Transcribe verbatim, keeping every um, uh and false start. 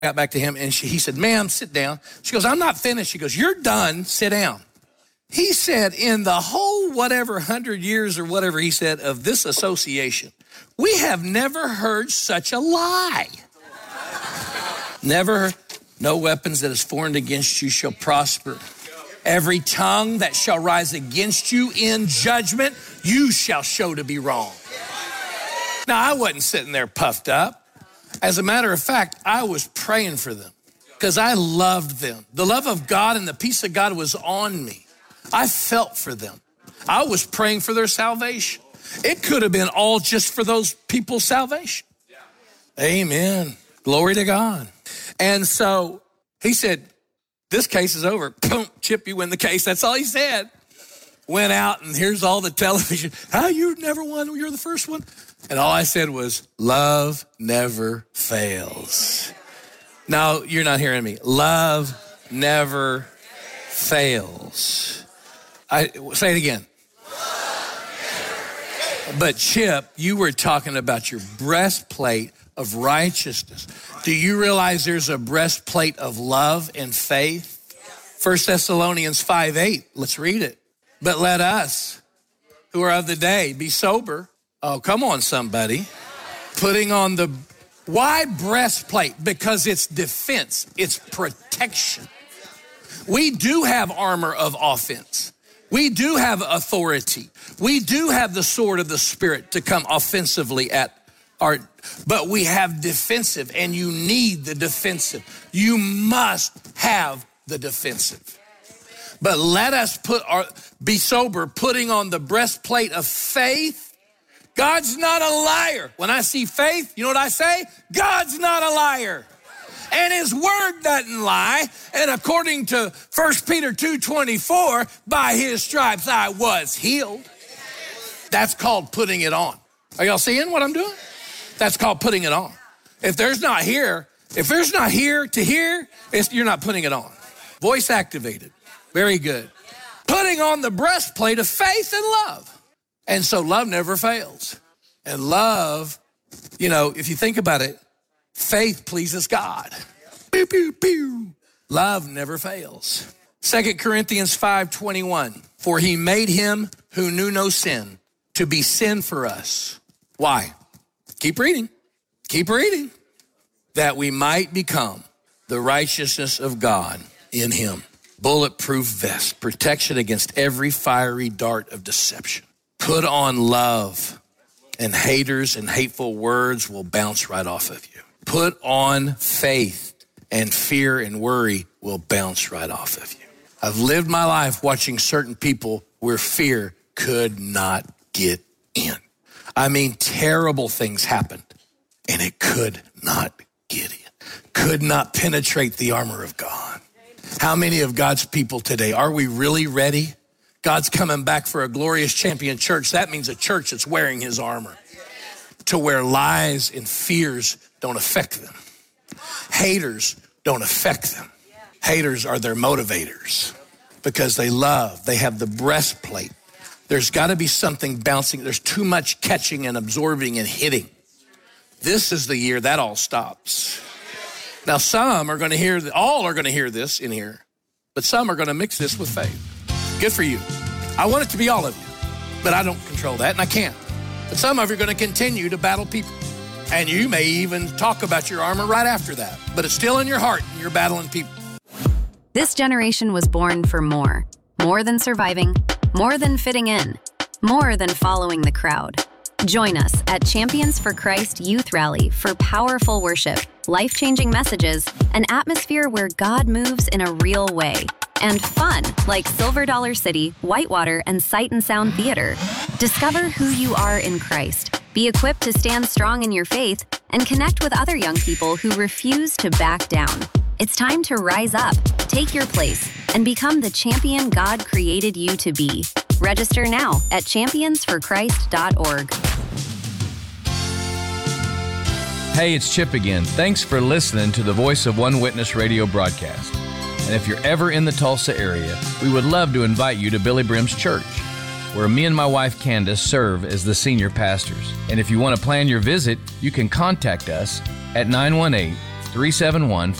got back to him, and she, he said, ma'am, sit down. She goes, I'm not finished. She goes, you're done, sit down. He said, in the whole whatever hundred years or whatever he said of this association, we have never heard such a lie. Never, no weapons that is formed against you shall prosper. Every tongue that shall rise against you in judgment, you shall show to be wrong. Now, I wasn't sitting there puffed up. As a matter of fact, I was praying for them because I loved them. The love of God and the peace of God was on me. I felt for them. I was praying for their salvation. It could have been all just for those people's salvation. Amen. Glory to God. And so he said, this case is over. Boom, Chip, you win the case. That's all he said. Went out and here's all the television. How, you never won? You're the first one. And all I said was, love never fails. No, you're not hearing me. Love never fails. I say it again. But Chip, you were talking about your breastplate of righteousness. Do you realize there's a breastplate of love and faith? First Thessalonians five eight, let's read it. But let us, who are of the day, be sober. Oh, come on, somebody. Putting on the, why breastplate? Because it's defense, it's protection. We do have armor of offense. We do have authority. We do have the sword of the Spirit to come offensively at our, but we have defensive, and you need the defensive. You must have the defensive. But let us put our, be sober, putting on the breastplate of faith. God's not a liar. When I see faith, you know what I say? God's not a liar. And his word doesn't lie. And according to First Peter two twenty-four, by his stripes I was healed. That's called putting it on. Are y'all seeing what I'm doing? That's called putting it on. If there's not here, if there's not here to hear, it's, you're not putting it on. Voice activated. Very good. Putting on the breastplate of faith and love. And so love never fails. And love, you know, if you think about it, faith pleases God. Pew, pew, pew. Love never fails. Second Corinthians five twenty-one. For he made him who knew no sin to be sin for us. Why? Keep reading. Keep reading. That we might become the righteousness of God in him. Bulletproof vest, protection against every fiery dart of deception. Put on love, and haters and hateful words will bounce right off of you. Put on faith, and fear and worry will bounce right off of you. I've lived my life watching certain people where fear could not get in. I mean, terrible things happened, and it could not get in. Could not penetrate the armor of God. How many of God's people today, are we really ready? God's coming back for a glorious champion church. That means a church that's wearing his armor to where lies and fears don't affect them. Haters don't affect them. Haters are their motivators because they love. They have the breastplate. There's got to be something bouncing. There's too much catching and absorbing and hitting. This is the year that all stops. Now, some are going to hear, all are going to hear this in here, but some are going to mix this with faith. Good for you. I want it to be all of you, but I don't control that, and I can't. But some of you are going to continue to battle people, and you may even talk about your armor right after that, but it's still in your heart, and you're battling people. This generation was born for more. More than surviving, more than fitting in, more than following the crowd. Join us at Champions for Christ Youth Rally for powerful worship, life-changing messages, an atmosphere where God moves in a real way, and fun like Silver Dollar City, Whitewater, and Sight and Sound Theater. Discover who you are in Christ, be equipped to stand strong in your faith, and connect with other young people who refuse to back down. It's time to rise up, take your place, and become the champion God created you to be. Register now at champions for christ dot org. Hey, it's Chip again. Thanks for listening to the Voice of One Witness radio broadcast. And if you're ever in the Tulsa area, we would love to invite you to Billy Brim's church, where me and my wife Candace serve as the senior pastors. And if you want to plan your visit, you can contact us at nine one eight, three seven one,